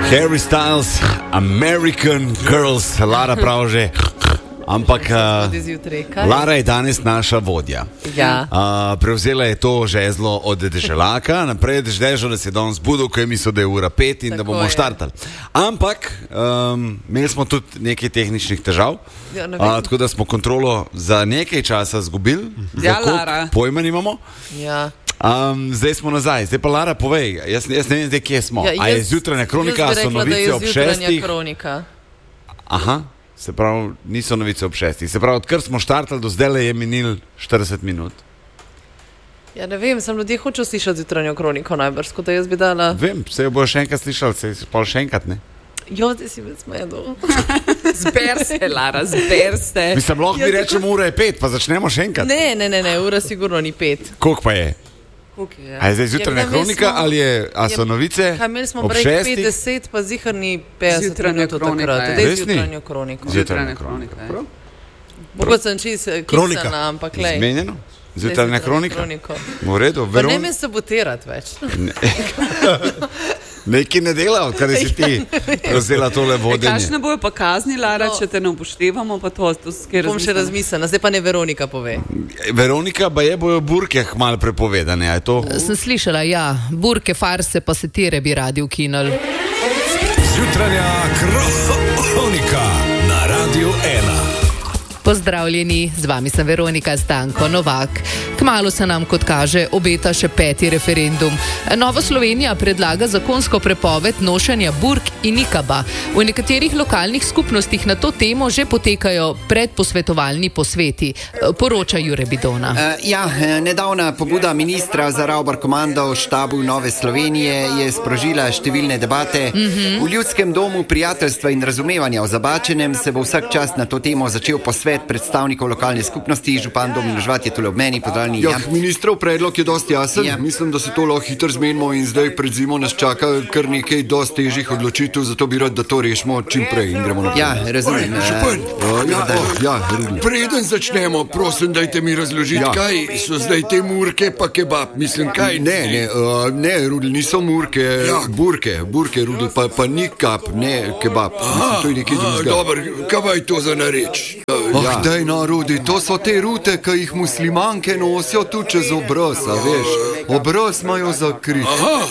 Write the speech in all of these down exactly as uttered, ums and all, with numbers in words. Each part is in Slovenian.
Harry Styles, American Girls, Lara prav že. Ampak uh, Lara je danes naša vodja. Ja. Uh, prevzela je to žezlo od deželaka, naprej dežežo, da se je danes budil, ko je mislil, da je ura pet in Tako da bomo je. štartali. Ampak um, imeli smo tudi nekaj tehničnih težav, Ja, ne uh, vem. tako da smo kontrolo za nekaj časa zgubili. Ja, Za koliko Lara. Pojma nimamo. Ja. Um, zdaj smo nazaj. Zdaj pa Lara, povej, jaz, jaz ne vem zdaj, kje smo. Ja, A je jaz- zjutranja kronika, jaz a bi so rekla, da je novice ob zjutranja šestih? kronika. Aha, se pravi, niso novice ob šestih. Se pravi, odkar smo štartali do zdaj je minil štirideset minut. Ja, ne vem, sem ljudje hočel slišati zjutranjo kroniko najbrž, tako da jaz bi dala... Vem, se jo bojo še enkrat slišali, se je pa še enkrat, ne? Jo, zdaj si me smedel. Zber se, Lara, zber se. Mislim, lahko Ja, mi tako- rečemo ura je pet, pa začnemo še enkrat. Ne, ne, ne, ne, ura sigurno ni pet. Koliko pa je? Koliko je? A je zdaj zjutranja Ja, imeli kronika smo- ali je, a so Ja, novice Kaj imeli smo ob break šestih? petdeset, pa zihar ni petdeset Zjutranja minut od kronika takrat. je. Dej Res ni? zjutranjo kroniko. Zjutranja kronika. je. Mogoče sem čist Kronika. kiksana, ampak lej. Zmenjeno? Dej Zjutranja kronika? kroniko. V redu, Pa ne Veron... me sabotirati več. Nekaj ne dela, odkar si ti prevzela tole E, vodenje. kakšne bojo pa kazni, Lara, No. če te ne upoštevamo, pa to, to skjer Bom še razmislila, zdaj pa ne Veronika pove. Veronika, ba je bojo burke malo prepovedane, a je to? Sem slišala, ja, burke, farse, pa satire bi radi ukinili. Zjutranja kronika na Radiu ena. Pozdravljeni, z vami sem Veronika Stanko Novak. Kmalu se nam, kot kaže, obeta še peti referendum. Nova Slovenija predlaga zakonsko prepoved nošenja burk in nikaba. V nekaterih lokalnih skupnostih na to temo že potekajo predposvetovalni posveti, poroča Jure Bidona. Uh, ja, eh, nedavna pobuda ministra za Ravbar komando v štabu Nove Slovenije je sprožila številne debate. Mm-hmm. V Ljudskem domu prijateljstva in razumevanja o Zabačenem se bo vsak čas na to temo začel posvet predstavnikov lokalne skupnosti. Župan Domin Žvat je tule ob meni, podaljni Ja, Jan. ministrov predlog je dosti jasen. Ja. Mislim, da se to lahko hitro zmenimo in zdaj pred zimo nas čaka kar nekaj dosti težjih odločitev, zato bi rad, da to rešimo čim prej in gremo naprej. Ja, razumem. Oj, eh, župan, ja, da- oh, ja, Rudi. Preden začnemo, prosim, dajte mi razložiti, Ja. kaj so zdaj te murke pa kebab. Mislim, kaj? Ne, ne, uh, ne, Rudi, niso murke, ja. burke, burke, Rudi, pa, pa ni kap, ne kebab. Mislim, to je nekaj drugega. Dobro, kaj je to za nareč? Ah, ja. daj no, Rudi, to so te rute, ki jih muslimanke nosijo tu čez obraz, a veš. Obraz imajo zakrit.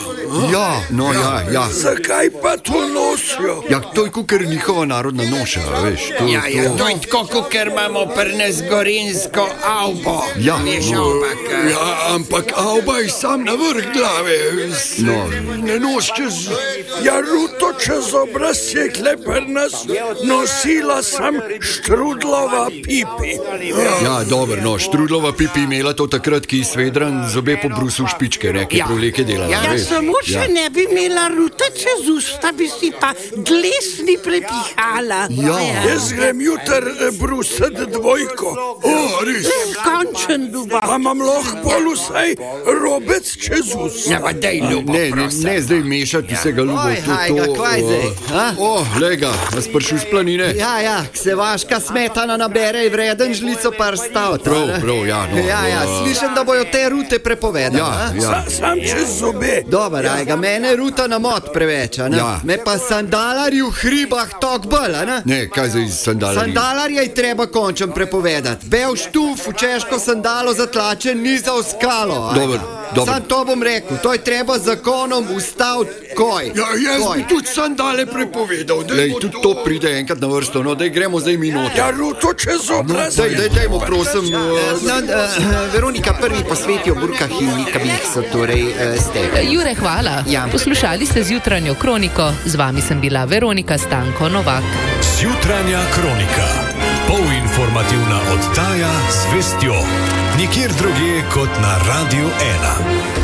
Ja, no ja, ja. Zakaj pa to nosijo? Ja, to je kukar njihova narodna noša, a veš. To, Ja, ja, to... to je tako, kot ker imamo pri nas gorinsko avbo. Ja, Veš, no. ampak, eh, Ja, ampak avba je sam na vrh glave. S- No. Ne nos čez... Ja, ruto čez obraz je kle pri nas nosila sem štrudlova pipi. Ja, dobro, no, Štrudlova pipi imela to takrat, ki je svedran zobe po brusu špičke, ne, ki Ja. proleke delala, Ja, veš. samo če ne bi imela ruta čez usta, bi si pa glesni prepihala. Ja. Jaz grem jutar brusat dvojko. O, res? Končen duba. Pa imam lahko pol vsaj robec čez usta. Ja, pa dej ljubo, Ne, ne, ne zdaj mešati vsega ljubo. Oj, hajga, kvaj zdaj, a? O, lega, vas prišel z planine. Ja, ja, k se vaška smetana nabere, je vreden žlico par stav. Prav, prav, ja, no. Ja, ja, slišim, da bojo te rute prepovedane. Ja, a? ja. Sa, sam čez zobe. Dobar, ajga, mene ruta na mod preveč, a ne? Ja. Me pa sandalari v hribah tok bolj, a ne? Ne, kaj zdaj z sandalami? Sandalarje je treba končem prepovedati. Bel štuf v češko sandalo zatlačen ni za oskalo. ajga. Dober, dober. Sam to bom rekel, to je treba z zakonom ustaviti koj. Ja, jaz Koj. bi tudi sandale prepovedal. Lej, tudi to pride enkrat na vrsto, no, daj gremo zdaj mi noter. Ja, ruto čez obraz. Daj, daj, dajmo, prosim. uh, No, uh, Veronika, prvi posveti o burkah in nikabih so torej uh, ste. Jure, hvala. Ja. Poslušali ste zjutranjo kroniko, z vami sem bila Veronika Stanko Novak. Zjutranja kronika. Polinformativna oddaja z vestjo. Nikjer drugje kot na Radiu ena.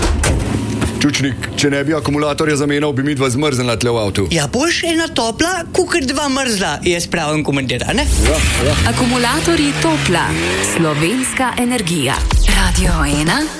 Čučnik, če ne bi akumulatorja zamenjal, bi mi dva zmrznila tle v avtu. Ja, boš ena topla, kukar dva mrzla, jaz pravim komentar, ne? Ja, ja. Akumulatorji Topla, slovenska energija. Radio ena.